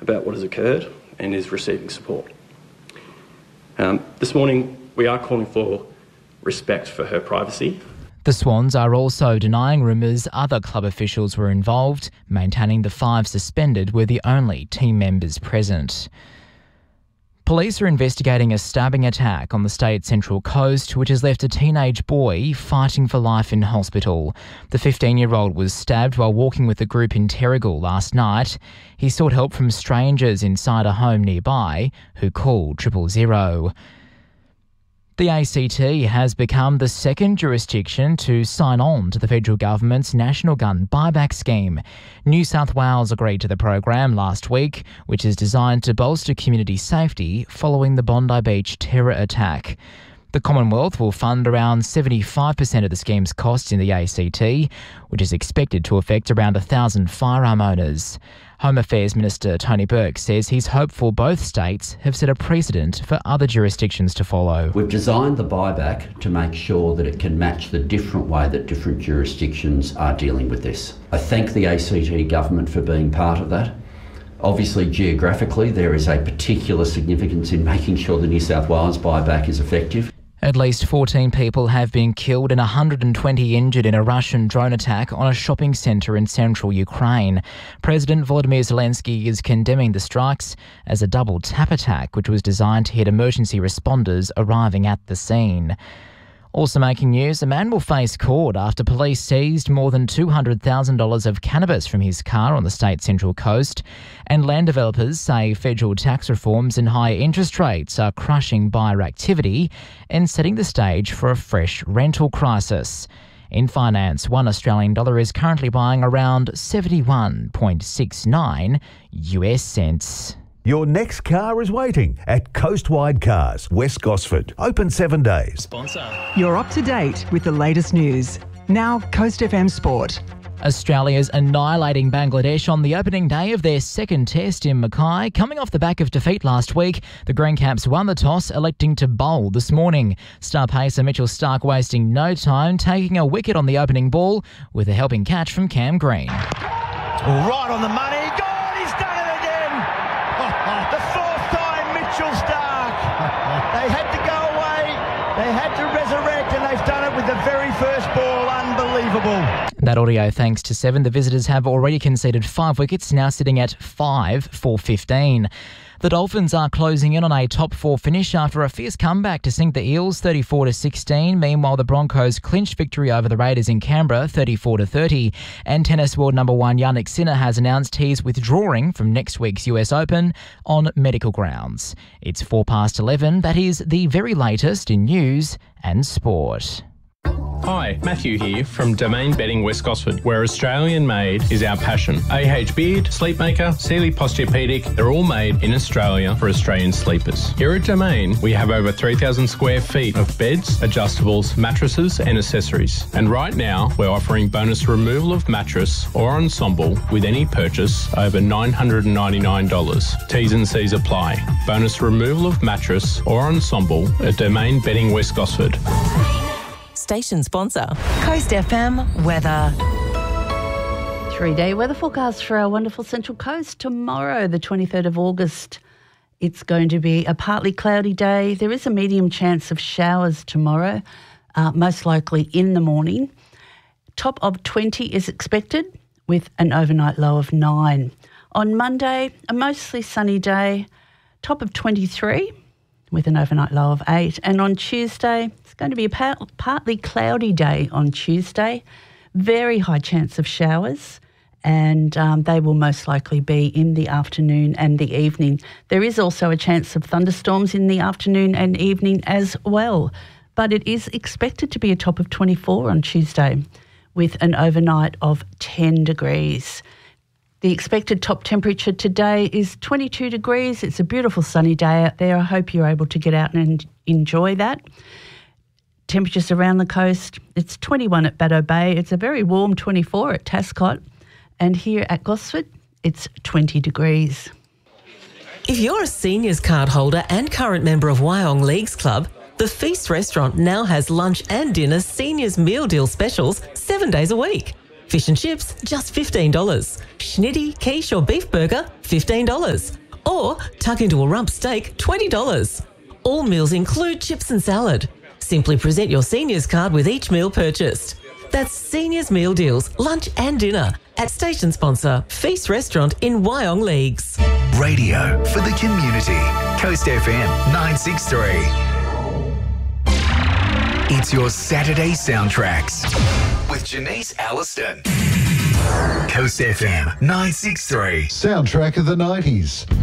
about what has occurred and is receiving support. This morning, we are calling for respect for her privacy. The Swans are also denying rumours other club officials were involved, maintaining the 5 suspended were the only team members present. Police are investigating a stabbing attack on the state's Central Coast, which has left a teenage boy fighting for life in hospital. The 15-year-old was stabbed while walking with a group in Terrigal last night. He sought help from strangers inside a home nearby who called 000. The ACT has become the second jurisdiction to sign on to the federal government's national gun buyback scheme. New South Wales agreed to the program last week, which is designed to bolster community safety following the Bondi Beach terror attack. The Commonwealth will fund around 75% of the scheme's costs in the ACT, which is expected to affect around 1,000 firearm owners. Home Affairs Minister Tony Burke says he's hopeful both states have set a precedent for other jurisdictions to follow. We've designed the buyback to make sure that it can match the different way that different jurisdictions are dealing with this. I thank the ACT government for being part of that. Obviously, geographically, there is a particular significance in making sure the New South Wales buyback is effective. At least 14 people have been killed and 120 injured in a Russian drone attack on a shopping centre in central Ukraine. President Volodymyr Zelensky is condemning the strikes as a double tap attack, which was designed to hit emergency responders arriving at the scene. Also making news, a man will face court after police seized more than $200,000 of cannabis from his car on the state's Central Coast. And land developers say federal tax reforms and higher interest rates are crushing buyer activity and setting the stage for a fresh rental crisis. In finance, $1 Australian dollar is currently buying around 71.69 US cents. Your next car is waiting at Coastwide Cars, West Gosford. Open 7 days. Sponsor. You're up to date with the latest news. Now, Coast FM Sport. Australia's annihilating Bangladesh on the opening day of their second test in Mackay. Coming off the back of defeat last week, the Green Caps won the toss, electing to bowl this morning. Star pacer Mitchell Starc wasting no time, taking a wicket on the opening ball with a helping catch from Cam Green. Right on the money. God, he's done it again. The fourth time, Mitchell Starc. They had to go away. They had to resurrect, and they've done it with the very first ball. Unbelievable. That audio thanks to 7. The visitors have already conceded 5 wickets, now sitting at 5 for 15. The Dolphins are closing in on a top 4 finish after a fierce comeback to sink the Eels 34-16. Meanwhile, the Broncos clinched victory over the Raiders in Canberra 34-30. And tennis world number 1 Jannik Sinner has announced he's withdrawing from next week's US Open on medical grounds. It's 11:04. That is the very latest in news and sport. Hi, Matthew here from Domain Bedding West Gosford, where Australian made is our passion. AH Beard, Sleepmaker, Sealy Posturepedic, they're all made in Australia for Australian sleepers. Here at Domain, we have over 3,000 square feet of beds, adjustables, mattresses and accessories. And right now, we're offering bonus removal of mattress or ensemble with any purchase over $999. T's and C's apply. Bonus removal of mattress or ensemble at Domain Bedding West Gosford. Station sponsor. Coast FM weather. 3-day weather forecast for our wonderful Central Coast. Tomorrow, the 23rd of August, it's going to be a partly cloudy day. There is a medium chance of showers tomorrow, most likely in the morning. Top of 20 is expected with an overnight low of 9. On Monday, a mostly sunny day, top of 23 with an overnight low of 8. And on Tuesday, it's going to be a partly cloudy day on Tuesday. Very high chance of showers, and they will most likely be in the afternoon and the evening. There is also a chance of thunderstorms in the afternoon and evening as well, but it is expected to be a top of 24 on Tuesday with an overnight of 10 degrees. The expected top temperature today is 22 degrees. It's a beautiful sunny day out there. I hope you're able to get out and enjoy that. Temperatures around the coast, it's 21 at Baddo Bay. It's a very warm 24 at Tascott. And here at Gosford, it's 20 degrees. If you're a seniors card holder and current member of Wyong Leagues Club, the Feast restaurant now has lunch and dinner seniors meal deal specials 7 days a week. Fish and chips, just $15. Schnitty, quiche or beef burger, $15. Or tuck into a rump steak, $20. All meals include chips and salad. Simply present your seniors card with each meal purchased. That's Seniors Meal Deals, lunch and dinner at station sponsor Feast Restaurant in Wyong Leagues. Radio for the community. Coast FM 963. It's your Saturday soundtracks with Janice Alliston. Coast FM 963. Soundtrack of the 90s.